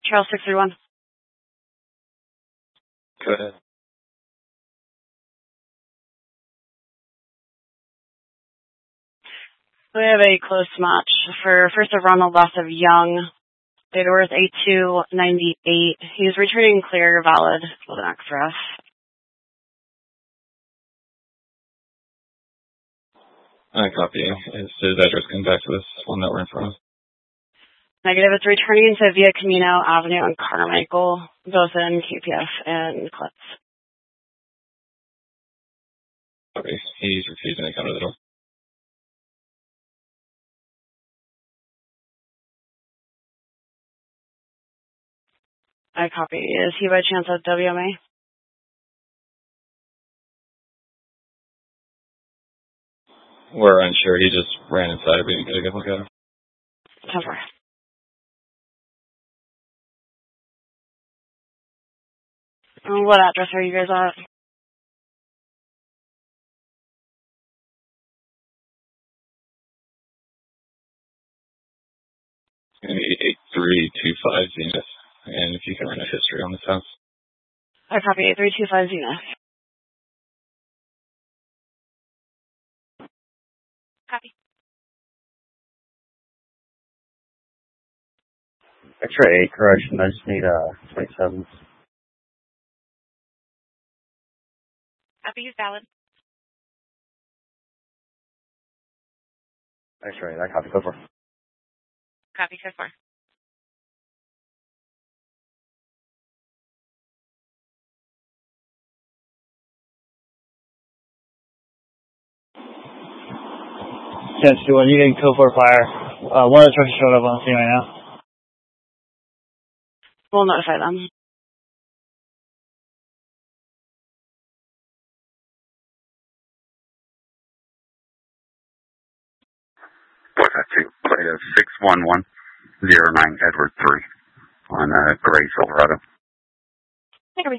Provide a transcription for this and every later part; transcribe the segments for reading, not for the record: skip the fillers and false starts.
Charles 631. Go ahead. We have a close match for first of Ronald, last of Young. Date of birth 8298. He's returning clear, valid with an extra. I copy. Is his address coming back to this one that we're in front of? Negative. It's returning into Via Camino Avenue and Carmichael, both in KPF and Clips. Okay. He's refusing to come to the door. I copy. Is he by chance at WMA? We're unsure. He just ran inside. We didn't get a good look at him. Cover. What address are you guys at? It's going to be 8325 Zenith. And if you can run a history on this house. I copy. 8325 Zenith. Copy. X-ray 8, correction. I just need 27. Copy is valid. X-ray, I copy. Go for. Copy so far. Chance 2-1, you can code for fire. One of the trucks showed up on the scene right now. We'll notify them. What's that, too? Plate of 61109 Edward 3 on Gray Silverado. Copy.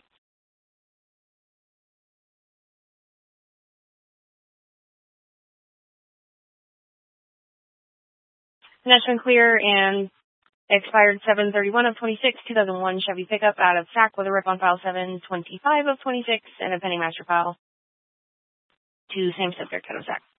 National clear and expired 7/31 of 26, 2001 Chevy pickup out of SAC with a rip on file 7/25 of 26 and a pending master file to same subject out of SAC.